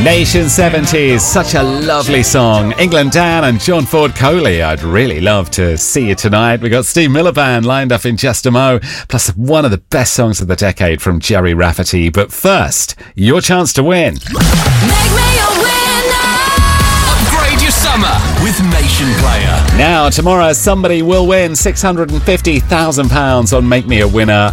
Nation 70s, such a lovely song. England Dan and John Ford Coley. I'd really love to see you tonight. We got Steve Miller Band lined up in just a mo, plus one of the best songs of the decade from Jerry Rafferty. But first, your chance to win. Make me a winner. Upgrade your summer with Nation Player. Now, tomorrow, somebody will win £650,000 on Make Me a Winner.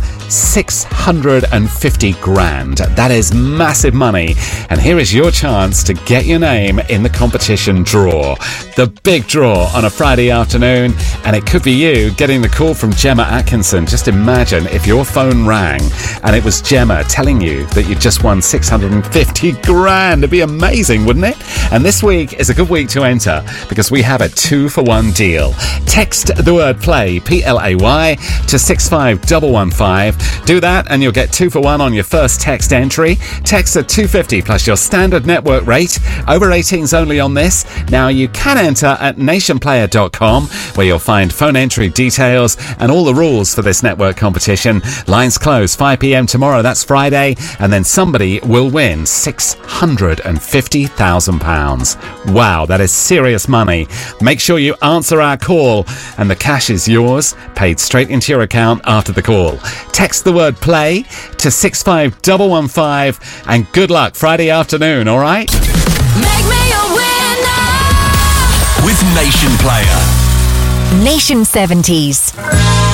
650 grand. That is massive money. And here is your chance to get your name in the competition draw. The big draw on a Friday afternoon. And it could be you getting the call from Gemma Atkinson. Just imagine if your phone rang and it was Gemma telling you that you just won 650 grand. It'd be amazing, wouldn't it? And this week is a good week to enter because we have a 2-for-1 deal. Text the word play, PLAY, to 65115. Do that and you'll get 2-for-1 on your first text entry. Text at 250 plus your standard network rate. Over 18s only on this. Now you can enter at nationplayer.com where you'll find phone entry details and all the rules for this network competition. Lines close 5 p.m. tomorrow, that's Friday, and then somebody will win £650,000. Wow, that is serious money. Make sure you answer our call and the cash is yours, paid straight into your account after the call. Text the word play to 65115 and good luck Friday afternoon, all right? Make me a winner. With Nation Player. Nation 70s.